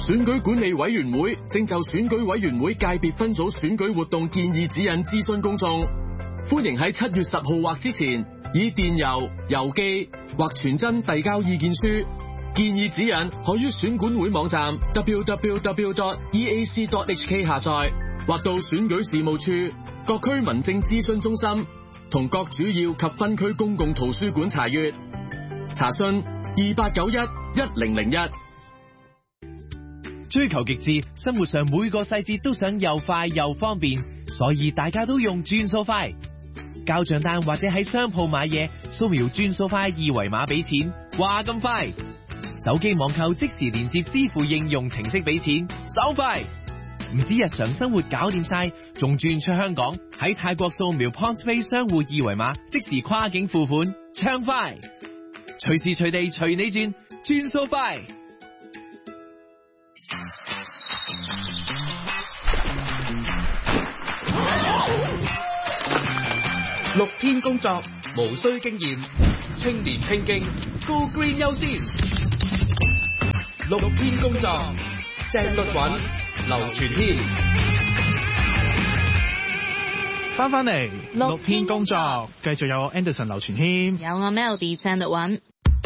選舉管理委員會正就選舉委員會界別分組選舉活動建議指引諮詢公眾，歡迎喺7月10號或之前以電郵、郵寄或傳真遞交意見書。建議指引可於選管會網站 www.eac.hk 下載，或到選舉事務處、各區民政諮詢中心同各主要及分區公共圖書館查閱。查詢2891-1001。 追求極致，生活上每個細節都想又快又方便，所以大家都用轉數快。交賬單或者喺商鋪買嘢，掃描轉數快2維碼俾錢，話咁快。手機網購即時連接支付應用程式俾錢，手快。唔止日常生活搞掂晒，仲轉出香港，喺泰國掃描 PointsPay 商戶2維碼，即時跨境付款，暢快。隨時隨地隨你轉，轉數快。 6天工作無需經驗，青年拼勁 Go Green 優先。6天工作，鄭律韻、劉全軒。 翻嚟6天工作，繼續有 Anderson 劉全軒， 有我 Melody 鄭律韻。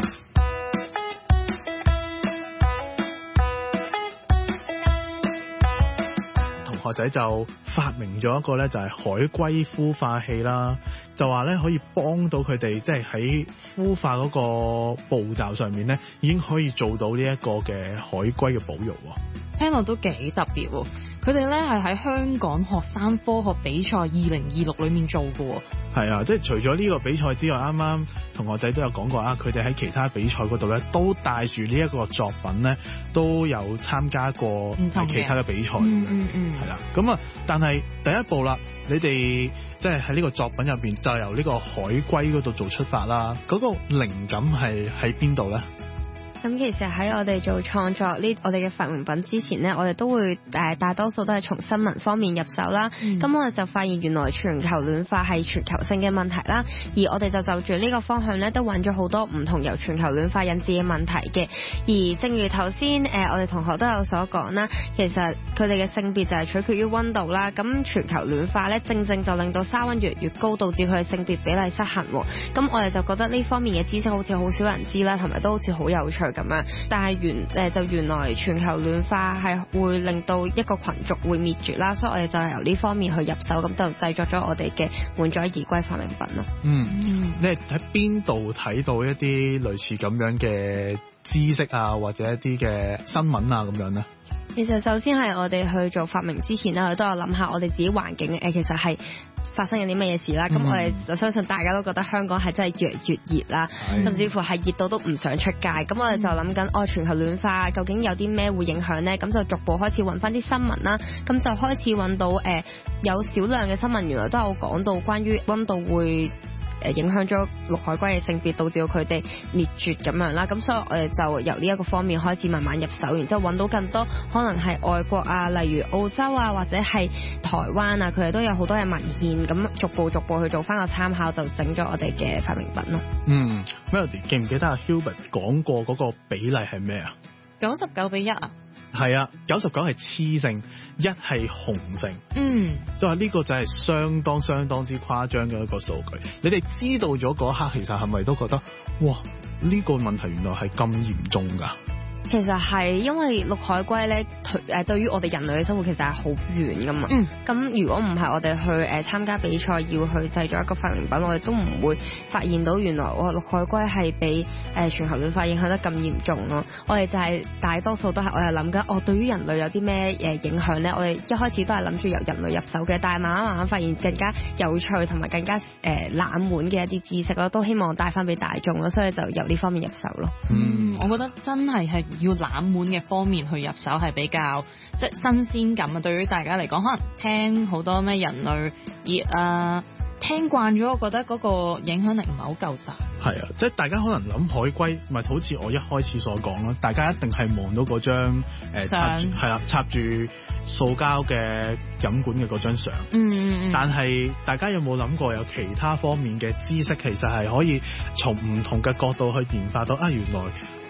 同學仔就發明咗一個咧，就係海龜孵化器啦，就話咧可以幫到佢哋，即係喺孵化嗰個步驟上面咧，已經可以做到呢一個嘅海龜嘅保育。 聽落都幾特別喎！佢哋咧係喺香港學生科學比賽2026裏面做嘅喎。 係啊，即係除咗呢個比賽之外，啱啱同學仔都有講過啊，佢哋喺其他比賽嗰度咧都帶住呢一個作品咧，都有參加過其他嘅比賽。係啦，咁啊，但係第一步啦，你哋即係喺呢個作品入邊就由呢個海龜嗰度做出發啦。嗰個靈感係喺邊度咧？ 咁其實喺我哋做創作我哋嘅發明品之前呢，我哋都會大多數都係從新聞方面入手啦。咁我哋就發現原來全球暖化係全球性嘅問題啦，而我哋就住呢個方向呢，都揾咗好多唔同由全球暖化引致嘅問題嘅。而正如頭先我哋同學都有所講啦，其實佢哋嘅性別就係取決於溫度啦。咁全球暖化呢，正正就令到沙溫越嚟越高，導致佢嘅性別比例失衡。咁我哋就覺得呢方面嘅知識好似好少人知啦，同埋都好似好有趣咁樣，但係原來全球暖化係會令到一個群族會滅絕啦，所以我哋就係由呢方面去入手，咁就製作咗我哋嘅滿載而歸發明品咯。 你係喺邊度睇到一啲類似咁樣嘅知識啊，或者一啲嘅新聞啊咁樣呢？ 其實首先係我哋去做發明之前咧，我哋都有諗下我哋自己環境其實係發生緊啲乜嘢事啦。咁我哋就相信大家都覺得香港係真係越嚟越熱啦，甚至乎係熱到都唔想出街。咁我哋就諗緊全球暖化究竟有啲咩會影響呢？咁就逐步開始揾翻啲新聞啦。咁就開始揾到有少量嘅新聞，原來都有講到關於溫度會影響咗綠海龜嘅性別，導致到佢哋滅絕咁樣啦。咁所以我哋就由呢一個方面開始慢慢入手，然之後揾到更多可能係外國啊，例如澳洲啊，或者係台灣啊，佢哋都有好多嘅文獻，咁逐步去做翻個參考，就整咗我哋嘅發明品咯。 Melody 記唔記得阿 Hubert 講過嗰個比例係咩啊 ？99:1啊？ 係啊，99係雌性，1係雄性。就係呢個就係相當之誇張嘅一個數據。你哋知道咗嗰刻，其實係咪都覺得哇，呢個問題原來係咁嚴重㗎？ 其實係因為綠海龜咧，對於我哋人類嘅生活其實係好遠噶嘛。咁如果唔係我哋去參加比賽，要去製作一個發明品，我哋都唔會發現到原來綠海龜係被全球暖化影響得咁嚴重咯。我哋就係大多數都係我哋諗緊，對於人類有啲咩影響咧？我哋一開始都係諗住由人類入手嘅，但係慢慢發現更加有趣同埋更加冷門嘅一啲知識咯，都希望帶翻俾大眾咯，所以就由呢方面入手咯。 我覺得真係要冷門嘅方面去入手係比較即係新鮮感啊！對於大家嚟講，可能聽好多咩人類熱啊，聽慣咗，我覺得嗰個影響力唔係好夠大。 係啊，即係大家可能諗海龜，咪好似我一開始所講啦，大家一定係望到嗰張插住塑膠嘅飲管嘅嗰張相。但係大家有冇諗過有其他方面嘅知識，其實係可以從唔同嘅角度去研發到原來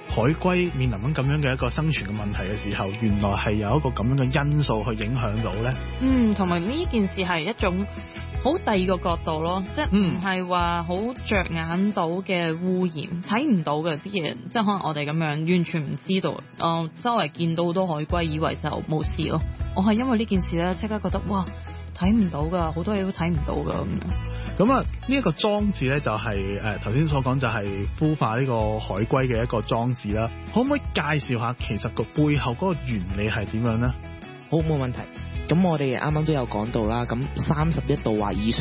海龜面臨緊咁樣嘅一個生存嘅問題嘅時候，原來係有一個咁樣嘅因素去影響到咧。 同埋呢件事係一種好第二個角度咯，即係唔係話好着眼到嘅污染，睇唔到嘅啲嘢，即係可能我哋咁樣完全唔知道。周圍見到好多海龜，以為就冇事咯。我係因為呢件事咧，即刻覺得哇，睇唔到㗎，好多嘢都睇唔到㗎咁樣。 咁啊，呢一個裝置咧就係頭先所講就係孵化呢個海龜嘅一個裝置啦。可唔可以介紹下其實個背後嗰個原理係點樣咧？ 好，冇問題。咁我哋啱啱都有講到啦，咁31度或以上